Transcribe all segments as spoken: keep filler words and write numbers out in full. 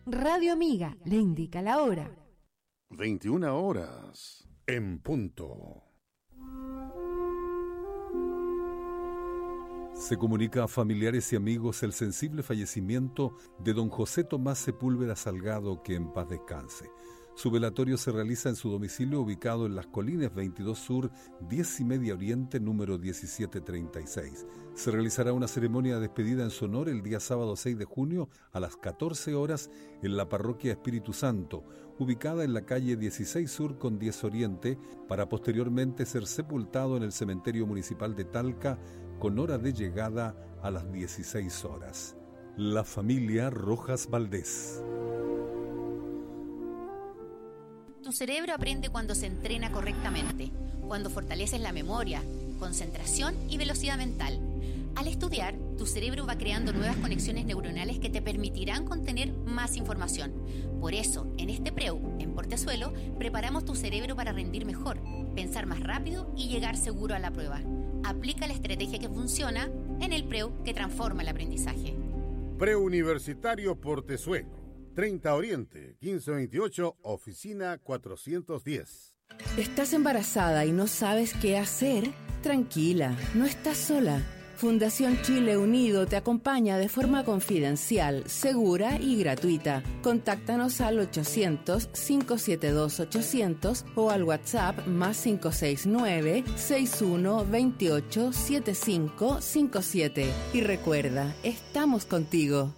Radio Amiga le indica la hora. veintiuna horas en punto. Se comunica a familiares y amigos el sensible fallecimiento de don José Tomás Sepúlveda Salgado, que en paz descanse. Su velatorio se realiza en su domicilio ubicado en Las Colinas veintidós Sur, diez y media Oriente, número diecisiete treinta y seis. Se realizará una ceremonia de despedida en su honor el día sábado seis de junio a las catorce horas en la parroquia Espíritu Santo, ubicada en la calle dieciséis Sur con diez Oriente, para posteriormente ser sepultado en el cementerio municipal de Talca con hora de llegada a las dieciséis horas. La familia Rojas Valdés. Tu cerebro aprende cuando se entrena correctamente, cuando fortaleces la memoria, concentración y velocidad mental. Al estudiar, tu cerebro va creando nuevas conexiones neuronales que te permitirán contener más información. Por eso, en este Preu, en Portezuelo, preparamos tu cerebro para rendir mejor, pensar más rápido y llegar seguro a la prueba. Aplica la estrategia que funciona en el Preu que transforma el aprendizaje. Preuniversitario Portezuelo. treinta Oriente, quince veintiocho, oficina cuatrocientos diez. ¿Estás embarazada y no sabes qué hacer? Tranquila, no estás sola. Fundación Chile Unido te acompaña de forma confidencial, segura y gratuita. Contáctanos al ochocientos, cinco siete dos, ochocientos o al WhatsApp más cinco seis nueve, seis uno dos ocho, siete cinco cinco siete. Y recuerda, estamos contigo.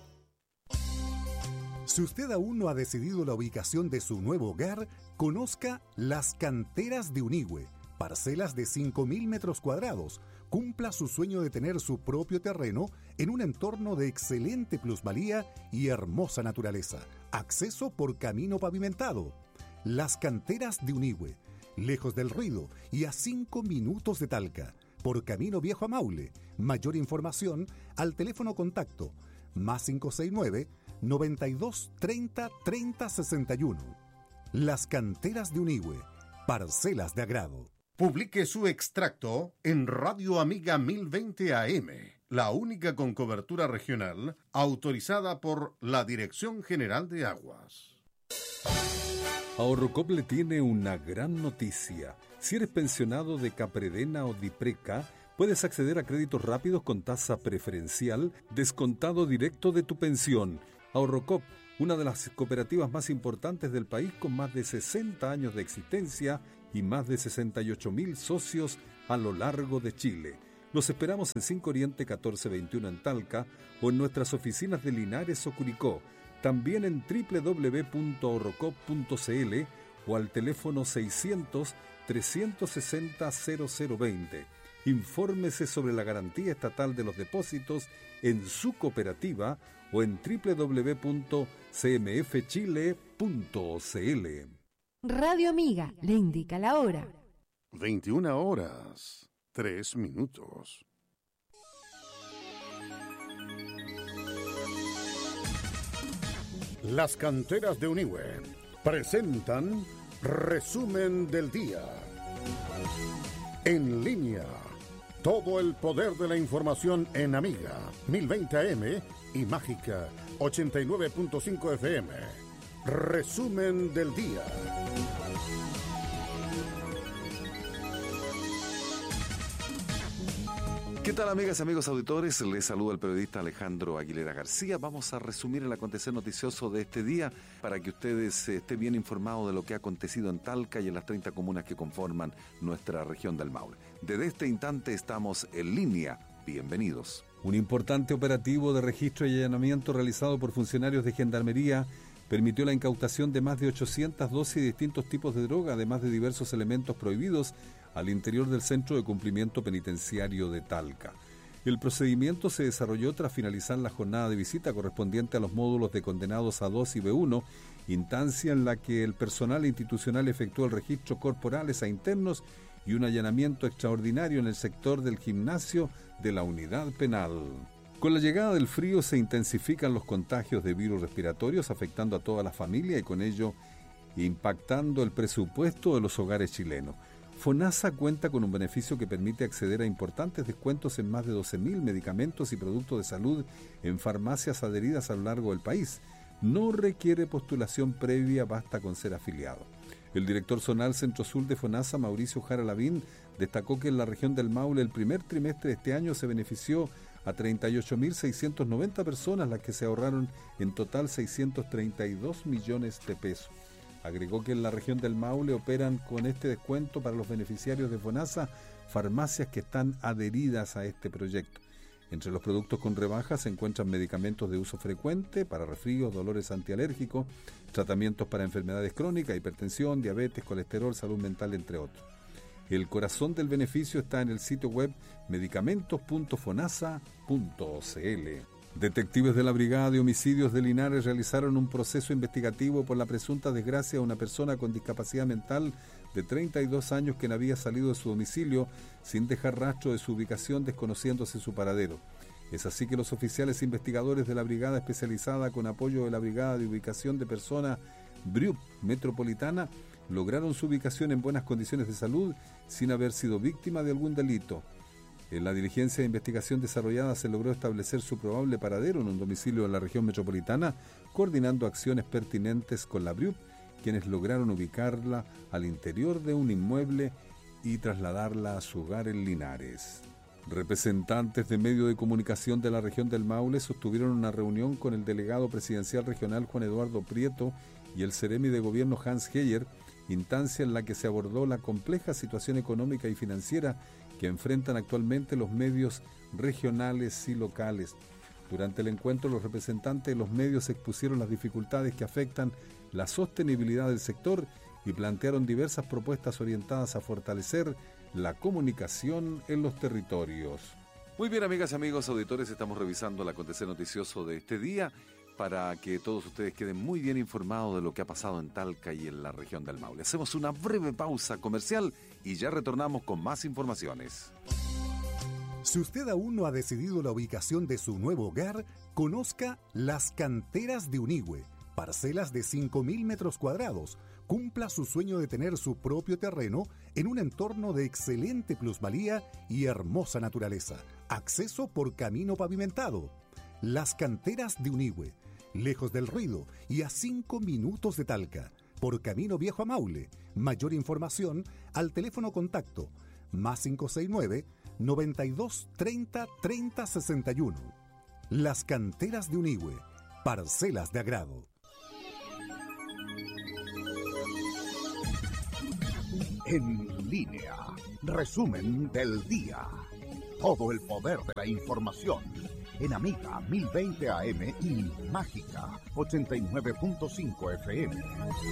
Si usted aún no ha decidido la ubicación de su nuevo hogar, conozca Las Canteras de Unigüe, parcelas de cinco mil metros cuadrados. Cumpla su sueño de tener su propio terreno en un entorno de excelente plusvalía y hermosa naturaleza. Acceso por camino pavimentado. Las Canteras de Unigüe, lejos del ruido y a cinco minutos de Talca, por camino viejo a Maule. Mayor información al teléfono contacto más cinco seis nueve, noventa y dos, treinta, treinta, sesenta y uno. Las Canteras de Unigüe, parcelas de agrado. Publique su extracto en Radio Amiga mil veinte A M, la única con cobertura regional autorizada por la Dirección General de Aguas. Ahorrocop le tiene una gran noticia. Si eres pensionado de Capredena o Dipreca, puedes acceder a créditos rápidos con tasa preferencial, descontado directo de tu pensión. Ahorrocop, una de las cooperativas más importantes del país con más de sesenta años de existencia y más de sesenta y ocho mil socios a lo largo de Chile. Los esperamos en cinco Oriente catorce veintiuno en Talca o en nuestras oficinas de Linares o Curicó, también en doble u doble u doble u punto ahorrocop punto c l o al teléfono seiscientos, trescientos sesenta, cero cero veinte. Infórmese sobre la garantía estatal de los depósitos en su cooperativa o en doble u doble u doble u punto c m f chile punto c l. Radio Amiga le indica la hora. veintiuna horas, tres minutos. Las Canteras de Unigüe presentan Resumen del Día. En línea, todo el poder de la información en Amiga mil veinte A M y Mágica ochenta y nueve punto cinco F M. Resumen del Día. ¿Qué tal, amigas y amigos auditores? Les saluda el periodista Alejandro Aguilera García. Vamos a resumir el acontecer noticioso de este día para que ustedes estén bien informados de lo que ha acontecido en Talca y en las treinta comunas que conforman nuestra región del Maule. Desde este instante estamos en línea. Bienvenidos. Un importante operativo de registro y allanamiento realizado por funcionarios de Gendarmería permitió la incautación de más de ochocientas dosis de distintos tipos de droga, además de diversos elementos prohibidos al interior del Centro de Cumplimiento Penitenciario de Talca. El procedimiento se desarrolló tras finalizar la jornada de visita correspondiente a los módulos de condenados A dos y B uno, instancia en la que el personal institucional efectuó el registro corporales a internos y un allanamiento extraordinario en el sector del gimnasio de la unidad penal. Con la llegada del frío se intensifican los contagios de virus respiratorios, afectando a toda la familia y con ello impactando el presupuesto de los hogares chilenos. FONASA cuenta con un beneficio que permite acceder a importantes descuentos en más de doce mil medicamentos y productos de salud en farmacias adheridas a lo largo del país. no requiere postulación previa, basta con ser afiliado. El director zonal Centro Sur de FONASA, Mauricio Jara Lavín, destacó que en la región del Maule el primer trimestre de este año se benefició a treinta y ocho mil seiscientas noventa personas, las que se ahorraron en total seiscientos treinta y dos millones de pesos. Agregó que en la región del Maule operan con este descuento para los beneficiarios de FONASA farmacias que están adheridas a este proyecto. Entre los productos con rebajas se encuentran medicamentos de uso frecuente para resfríos, dolores antialérgicos, tratamientos para enfermedades crónicas, hipertensión, diabetes, colesterol, salud mental, entre otros. El corazón del beneficio está en el sitio web medicamentos punto fonasa punto c l. Detectives de la Brigada de Homicidios de Linares realizaron un proceso investigativo por la presunta desgracia de una persona con discapacidad mental de treinta y dos años que había salido de su domicilio sin dejar rastro de su ubicación, desconociéndose su paradero. Es así que los oficiales investigadores de la Brigada Especializada, con apoyo de la Brigada de Ubicación de Personas B R U P Metropolitana, lograron su ubicación en buenas condiciones de salud sin haber sido víctima de algún delito. En la diligencia de investigación desarrollada se logró establecer su probable paradero en un domicilio de la región metropolitana, coordinando acciones pertinentes con la B R U P, quienes lograron ubicarla al interior de un inmueble y trasladarla a su hogar en Linares. Representantes de medios de comunicación de la región del Maule sostuvieron una reunión con el delegado presidencial regional Juan Eduardo Prieto y el seremi de gobierno Hans Heyer, instancia en la que se abordó la compleja situación económica y financiera que enfrentan actualmente los medios regionales y locales. Durante el encuentro, los representantes de los medios expusieron las dificultades que afectan la sostenibilidad del sector y plantearon diversas propuestas orientadas a fortalecer la comunicación en los territorios. Muy bien, amigas y amigos auditores, estamos revisando el acontecer noticioso de este día para que todos ustedes queden muy bien informados de lo que ha pasado en Talca y en la región del Maule. Hacemos una breve pausa comercial y ya retornamos con más informaciones. Si usted aún no ha decidido la ubicación de su nuevo hogar, conozca Las Canteras de Unigüe, parcelas de cinco mil metros cuadrados. Cumpla su sueño de tener su propio terreno en un entorno de excelente plusvalía y hermosa naturaleza. Acceso por camino pavimentado. Las Canteras de Unigüe, lejos del ruido y a cinco minutos de Talca, por camino viejo a Maule. Mayor información al teléfono contacto más cinco seis nueve, noventa y dos, treinta, treinta, sesenta y uno. Las Canteras de Unigüe, parcelas de agrado. En línea, resumen del día. Todo el poder de la información en Amiga mil veinte A M y Mágica ochenta y nueve punto cinco F M.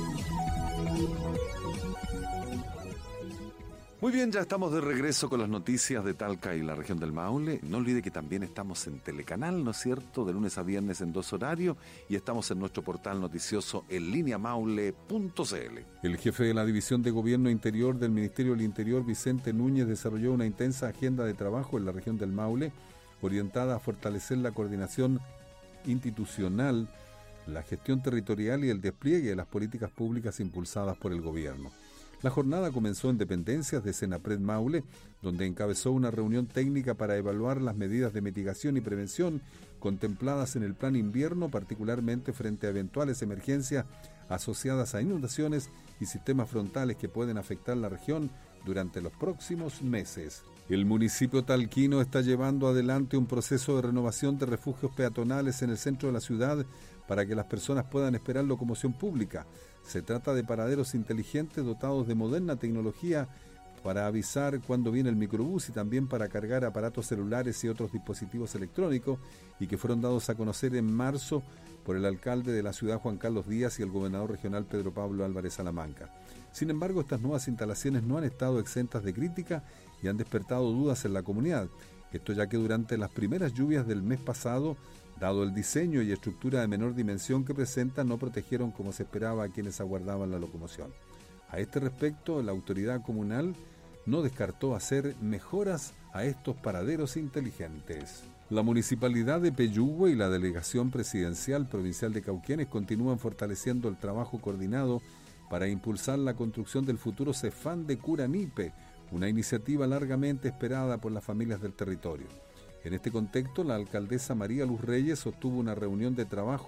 Muy bien, ya estamos de regreso con las noticias de Talca y la región del Maule. No olvide que también estamos en Telecanal, ¿no es cierto?, de lunes a viernes en dos horarios, y estamos en nuestro portal noticioso en línea maule punto c l. El jefe de la División de Gobierno Interior del Ministerio del Interior, Vicente Núñez, desarrolló una intensa agenda de trabajo en la región del Maule, orientada a fortalecer la coordinación institucional, la gestión territorial y el despliegue de las políticas públicas impulsadas por el gobierno. La jornada comenzó en dependencias de Senapred Maule, donde encabezó una reunión técnica para evaluar las medidas de mitigación y prevención contempladas en el plan invierno, particularmente frente a eventuales emergencias asociadas a inundaciones y sistemas frontales que pueden afectar la región durante los próximos meses. El municipio talquino está llevando adelante un proceso de renovación de refugios peatonales en el centro de la ciudad para que las personas puedan esperar locomoción pública. Se trata de paraderos inteligentes dotados de moderna tecnología para avisar cuando viene el microbús y también para cargar aparatos celulares y otros dispositivos electrónicos, y que fueron dados a conocer en marzo por el alcalde de la ciudad, Juan Carlos Díaz, y el gobernador regional, Pedro Pablo Álvarez Salamanca. Sin embargo, estas nuevas instalaciones no han estado exentas de crítica y han despertado dudas en la comunidad. Esto ya que durante las primeras lluvias del mes pasado, dado el diseño y estructura de menor dimensión que presentan, no protegieron como se esperaba a quienes aguardaban la locomoción. A este respecto, la autoridad comunal no descartó hacer mejoras a estos paraderos inteligentes. La Municipalidad de Peyúgue y la Delegación Presidencial Provincial de Cauquenes continúan fortaleciendo el trabajo coordinado para impulsar la construcción del futuro Cefán de Curanipe, una iniciativa largamente esperada por las familias del territorio. En este contexto, la alcaldesa María Luz Reyes sostuvo una reunión de trabajo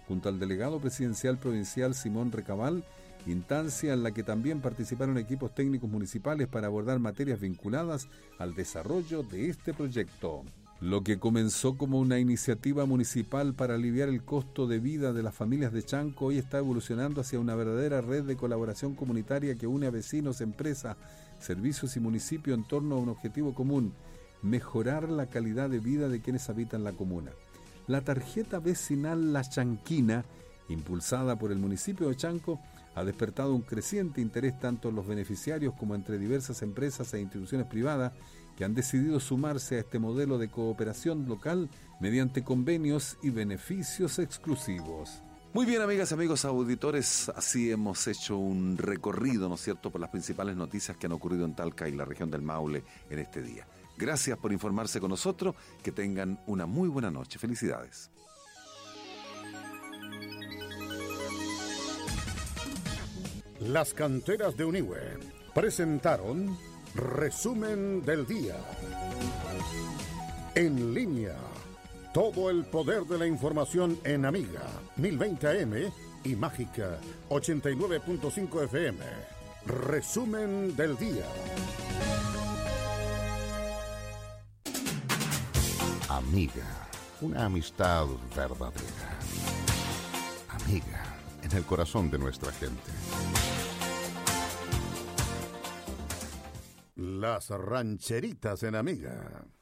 junto al delegado presidencial provincial Simón Recabal, instancia en la que también participaron equipos técnicos municipales para abordar materias vinculadas al desarrollo de este proyecto. Lo que comenzó como una iniciativa municipal para aliviar el costo de vida de las familias de Chanco hoy está evolucionando hacia una verdadera red de colaboración comunitaria que une a vecinos, empresas, servicios y municipios en torno a un objetivo común: mejorar la calidad de vida de quienes habitan la comuna. La tarjeta vecinal La Chanquina, impulsada por el municipio de Chanco, ha despertado un creciente interés tanto en los beneficiarios como entre diversas empresas e instituciones privadas que han decidido sumarse a este modelo de cooperación local mediante convenios y beneficios exclusivos. Muy bien, amigas y amigos auditores, así hemos hecho un recorrido, ¿no es cierto?, por las principales noticias que han ocurrido en Talca y la región del Maule en este día. Gracias por informarse con nosotros, que tengan una muy buena noche. Felicidades. Las canteras de Unihue presentaron Resumen del Día. En línea, todo el poder de la información en Amiga mil veinte A M y Mágica ochenta y nueve punto cinco F M. Resumen del Día. Amiga, una amistad verdadera. Amiga, en el corazón de nuestra gente. Las rancheritas en Amiga.